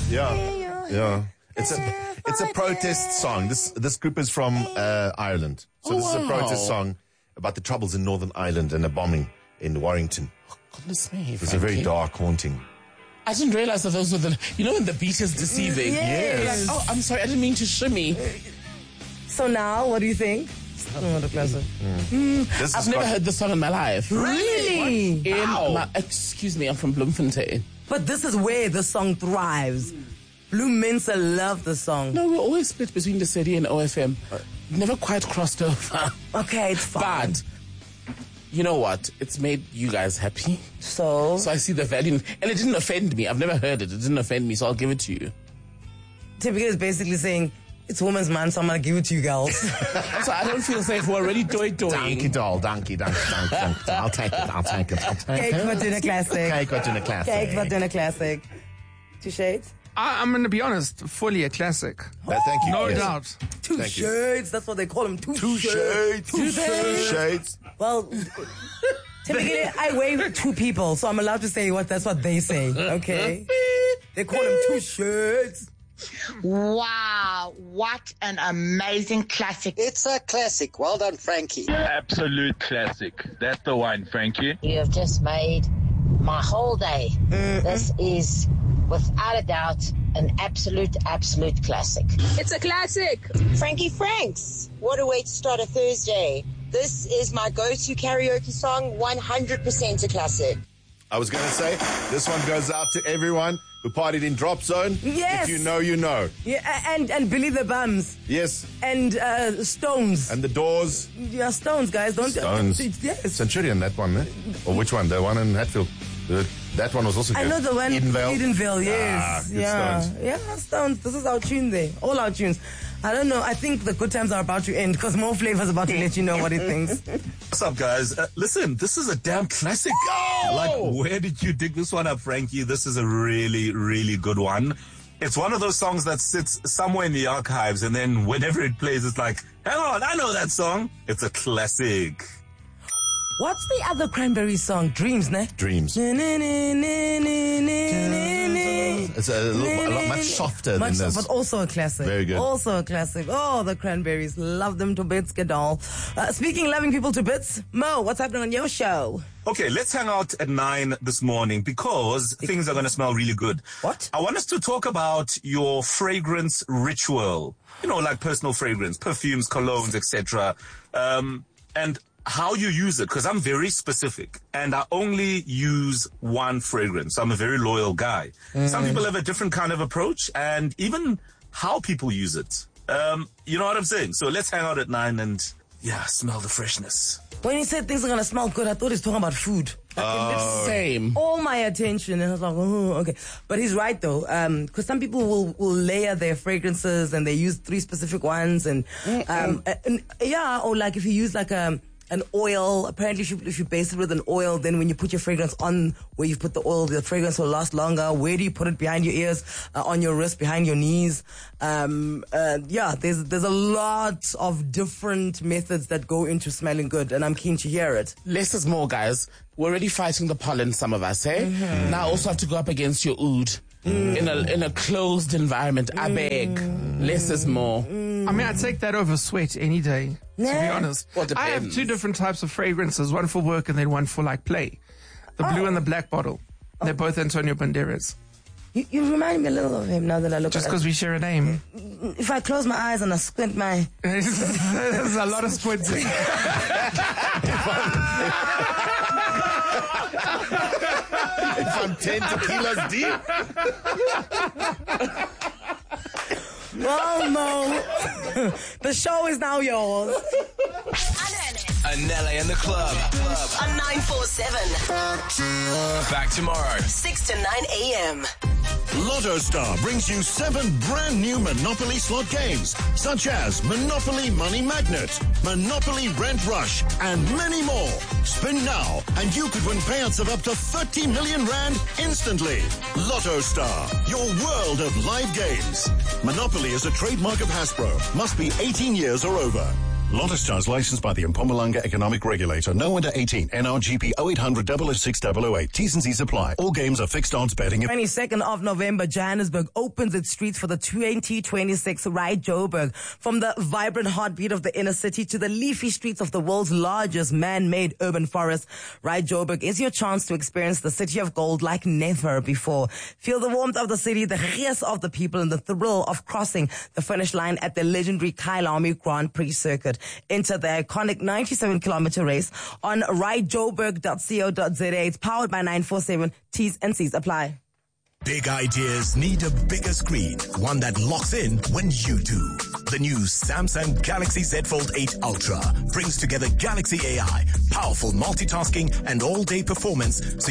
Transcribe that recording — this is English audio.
Yeah. It's a protest song. This group is from Ireland. So this is a protest song about the troubles in Northern Ireland and a bombing in Warrington. Oh, goodness me. It's a very dark, haunting. I didn't realize that those were the... You know when the beat is deceiving? Yes. Like, oh, I'm sorry, I didn't mean to shimmy. So now, what do you think? I've never heard this song in my life. Really? Excuse me, I'm from Bloemfontein. But this is where the song thrives. Bloem Mensa love the song. No, we're always split between the city and OFM. Never quite crossed over. Okay, it's fine. But, you know what? It's made you guys happy. So I see the value. And it didn't offend me. I've never heard it. It didn't offend me, so I'll give it to you. Typical is basically saying, it's Women's Month, so I'm going to give it to you girls. So I don't feel safe. We're already doing. Donkey doll, donkey. I'll take it. Cake for dinner classic. Cake for dinner classic. Cake for dinner classic. 2 shades? I'm going to be honest, fully a classic. Thank you. No doubt. 2 shades, that's what they call them. 2 shades. 2 shades. Well, typically I weigh 2 people, so I'm allowed to say that's what they say, okay? They call them 2 shades. Wow, what an amazing classic. It's a classic. Well done, Frankie. Absolute classic. That's the one, Frankie. You have just made my whole day. This is, without a doubt, an absolute classic. It's a classic. Frankie Franks. What a way to start a Thursday. This is my go-to karaoke song, 100% a classic. I was going to say, this one goes out to everyone who partied in Drop Zone. Yes. If you know, you know. Yeah, and Billy the Bums. Yes. And Stones. And the Doors. Yeah, Stones, guys. Stones. Yes. Centurion, that one, eh? Or which one? The one in Hatfield. That one was also good. I know the one. Edenvale, yes. Good Stones. Yeah, Stones. This is our tune there. All our tunes. I don't know. I think the good times are about to end because More Flavor's about to let you know what he thinks. What's up, guys? Listen, this is a damn classic. Like, where did you dig this one up, Frankie? This is a really, really good one. It's one of those songs that sits somewhere in the archives, and then whenever it plays, it's like, hang on, I know that song. It's a classic. What's the other Cranberry song? Dreams, ne? Dreams. It's a lot much softer than this. But also a classic. Very good. Also a classic. Oh, the Cranberries. Love them to bits, Gadol. Speaking loving people to bits, Mo, what's happening on your show? Okay, let's hang out at 9 this morning because things are going to smell really good. What? I want us to talk about your fragrance ritual. You know, like personal fragrance, perfumes, colognes, etc. And how you use it, because I'm very specific and I only use one fragrance. I'm a very loyal guy. Some people have a different kind of approach and even how people use it. You know what I'm saying? So let's hang out at 9 and smell the freshness. When he said things are going to smell good, I thought he was talking about food. Same. All my attention. And I was like, oh, okay. But he's right, though. Because some people will layer their fragrances and they use 3 specific ones. Or like if you use like an oil, apparently if you base it with an oil, then when you put your fragrance on where you put the oil, the fragrance will last longer. Where do you put it? Behind your ears, on your wrist, behind your knees. There's a lot of different methods that go into smelling good, and I'm keen to hear it. Less is more, guys. We're already fighting the pollen, some of us, eh? Now I also have to go up against your oud. In a closed environment. I beg. Less is more. I mean, I take that over sweat any day, to be honest. Well, I have 2 different types of fragrances, one for work and then one for like play. The blue and the black bottle. They're both Antonio Banderas. You remind me a little of him now that I look at him. Just because we share a name. If I close my eyes and I squint my... There's a lot of squinting. If I'm 10 tequilas deep. Well, Mo, the show is now yours. Anele and the club. On 947. Back tomorrow. 6 to 9 a.m. Lotto Star brings you 7 brand new Monopoly slot games, such as Monopoly Money Magnet, Monopoly Rent Rush, and many more. Spin now, and you could win payouts of up to 30 million rand instantly. Lotto Star, your world of live games. Monopoly is a trademark of Hasbro. Must be 18 years or over. Lotto Stars licensed by the Mpumalanga Economic Regulator. No under 18. NRGP 0800 006 T's and C's apply. All games are fixed odds betting. 22nd of November, Johannesburg opens its streets for the 2026 Ride Joburg. From the vibrant heartbeat of the inner city to the leafy streets of the world's largest man-made urban forest, Ride Joburg is your chance to experience the city of gold like never before. Feel the warmth of the city, the gees of the people, and the thrill of crossing the finish line at the legendary Kyalami Grand Prix circuit. Enter the iconic 97-kilometer race on ridejoburg.co.za. It's powered by 947. T's and C's apply. Big ideas need a bigger screen, one that locks in when you do. The new Samsung Galaxy Z Fold 8 Ultra brings together Galaxy AI, powerful multitasking, and all-day performance so